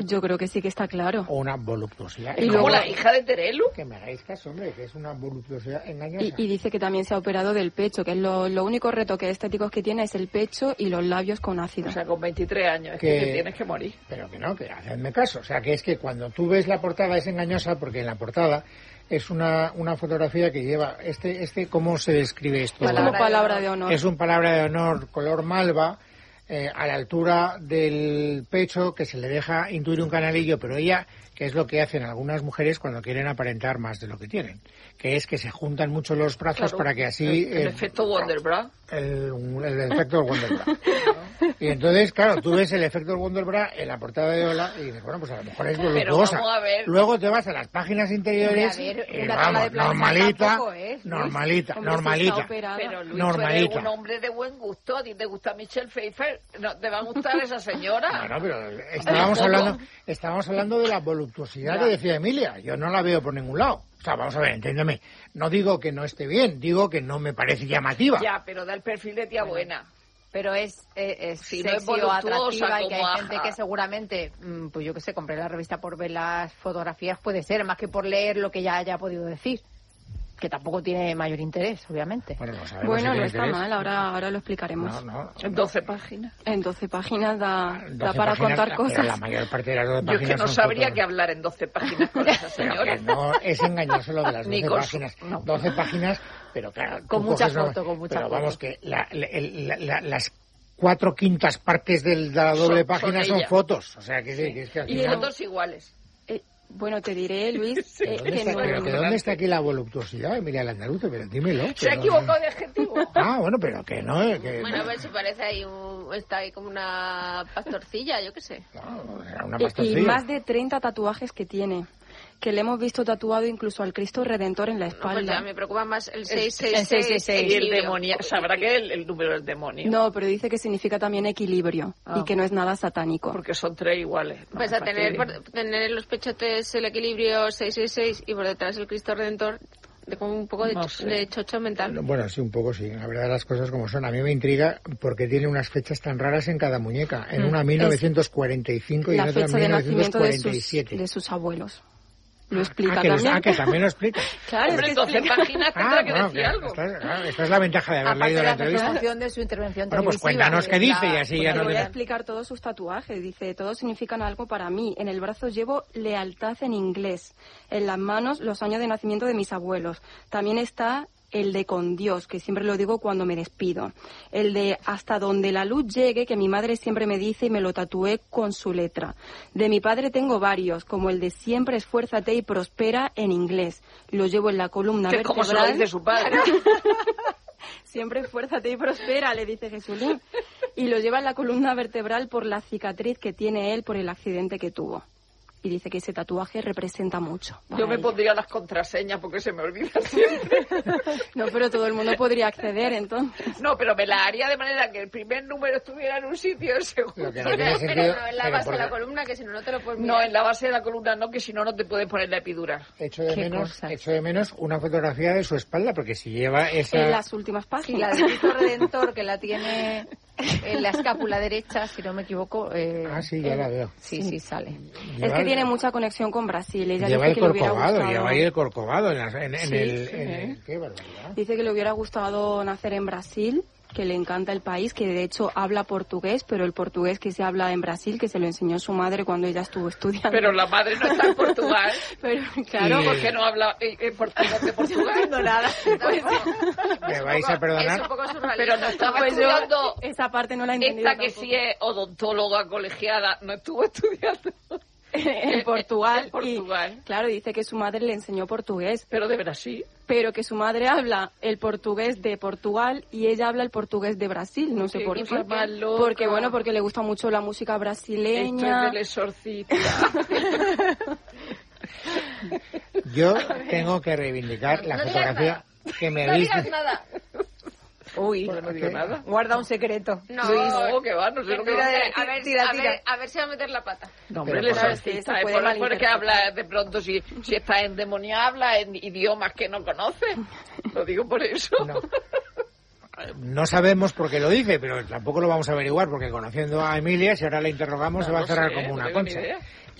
Yo creo que sí que está claro. O una voluptuosidad. Y luego la hija de Terelu. Que me hagáis caso, hombre, que es una voluptuosidad engañosa. Y dice que también se ha operado del pecho, que es lo único retoque estéticos que tiene es el pecho y los labios con ácido. O sea, con 23 años, es que tienes que morir. Pero que no, que hacedme caso. O sea, que es que cuando tú ves la portada es engañosa, porque en la portada es una fotografía que lleva... ¿Cómo se describe esto? Como palabra de honor. Es un palabra de honor color malva, a la altura del pecho, que se le deja intuir un canalillo, pero ella, que es lo que hacen algunas mujeres cuando quieren aparentar más de lo que tienen, que es que se juntan mucho los brazos, claro, para que así... El efecto Wonderbra. El efecto del Wonderbra. Y entonces, claro, tú ves el efecto del Wonderbra en la portada de Ola y dices, bueno, pues a lo mejor es voluptuosa. Luego te vas a las páginas interiores y vamos, normalita. Pero Luis, tú eres un hombre de buen gusto, a ti te gusta Michelle Pfeiffer, ¿no te va a gustar esa señora? Bueno, pero estábamos hablando de la voluptuosidad que decía Emilia, yo no la veo por ningún lado. O sea, vamos a ver, entiéndeme, no digo que no esté bien, digo que no me parece llamativa. Ya, pero da el perfil de tía buena. Pero es si sexy no es o atractiva, y que hay como gente que seguramente, pues yo qué sé, compré la revista por ver las fotografías, puede ser, más que por leer lo que ya haya podido decir. Que tampoco tiene mayor interés, obviamente. Bueno, no está mal, ahora lo explicaremos. En 12 páginas. En 12 páginas da para contar cosas. Pero la mayor parte de las 12 páginas. Yo es que no sabría qué hablar en 12 páginas con esa señora. No es engañoso lo de las 12 páginas. 12 páginas, pero claro. Con mucha foto, con mucha foto. Pero vamos, que las 4/5 partes de la doble página son fotos. O sea, que sí, que es que al final... Y fotos iguales. Bueno, te diré, Luis, ¿Dónde está aquí la voluptuosidad, Emilia Landaluce? Pero dímelo. Se ha equivocado de adjetivo. Bueno, pero que no. Bueno, a ver si parece ahí está ahí como una pastorcilla, yo qué sé. Una pastorcilla. Y más de 30 tatuajes que tiene. Que le hemos visto tatuado incluso al Cristo Redentor en la espalda. Pues ya me preocupa más el 666. Y el demonio. Sabrá que el número del demonio. No, pero dice que significa también equilibrio y que no es nada satánico. Porque son 3 iguales. Pues a tener en los pechotes el equilibrio 666 y por detrás el Cristo Redentor, de como un poco de chocho mental. Bueno, sí, un poco sí. La verdad, las cosas como son. A mí me intriga porque tiene unas fechas tan raras en cada muñeca. En una 1945 y en otra 1947. De sus abuelos. Lo explica también. Que también lo explica. Claro, es que 12 páginas tendrá que decir algo. Esta es la ventaja de haber leído la entrevista. De su intervención bueno, pues cuéntanos qué dice y así ya no... Voy a explicar todos sus tatuajes. Dice, todos significan algo para mí. En el brazo llevo lealtad en inglés. En las manos, los años de nacimiento de mis abuelos. También está... el de con Dios, que siempre lo digo cuando me despido. El de hasta donde la luz llegue, que mi madre siempre me dice y me lo tatué con su letra. De mi padre tengo varios, como el de siempre esfuérzate y prospera en inglés. Lo llevo en la columna vertebral. ¿Cómo se lo dice su padre? Siempre esfuérzate y prospera, le dice Jesulín. Y lo lleva en la columna vertebral por la cicatriz que tiene él por el accidente que tuvo. Y dice que ese tatuaje representa mucho. Yo me pondría las contraseñas porque se me olvida siempre. No, pero todo el mundo podría acceder, entonces. No, pero me la haría de manera que el primer número estuviera en un sitio, el segundo. Pero no en la base de la columna, que si no te lo puedes mirar. No, en la base de la columna no, que si no te puedes poner la epidural. Echo de menos una fotografía de su espalda, porque si lleva esa... En las últimas páginas. Sí, la de Cristo Redentor, que la tiene en la escápula derecha, si no me equivoco. Sí, ya la veo. Sí, sale. Es que tiene mucha conexión con Brasil. Ella lleva dice el que Corcovado, le hubiera gustado... lleva ahí el Corcovado en el... ¡Qué barbaridad! Dice que le hubiera gustado nacer en Brasil, que le encanta el país, que de hecho habla portugués, pero el portugués que se habla en Brasil, que se lo enseñó su madre cuando ella estuvo estudiando. Pero la madre no está en Portugal. Pero claro, porque no habla portugués de Portugal. No, nada. Pues, ¿me vais a perdonar? Es un poco surrealista. Pero no estaba pues estudiando... esa parte no la he entendido Esta que tampoco. sí es odontóloga colegiada, no estuvo estudiando... en Portugal. En Portugal. Y, claro, dice que su madre le enseñó portugués. Pero de Brasil. Pero que su madre habla el portugués de Portugal y ella habla el portugués de Brasil. No sé por qué. Porque, bueno, porque le gusta mucho la música brasileña. Esto es del exorcista. Yo tengo que reivindicar la fotografía que me No viste. digas nada. Uy, No digo nada. guarda un secreto. No, No, que va, no sé lo que va a hacer. A ver si va a meter la pata. No, hombre, el Pero, exorcista. se puede Porque habla de pronto, si está endemoniada, habla en idiomas que no conoce. Lo digo por eso. No. No sabemos por qué lo dice, pero tampoco lo vamos a averiguar, porque conociendo a Emilia, si ahora la interrogamos, se va a cerrar como una concha.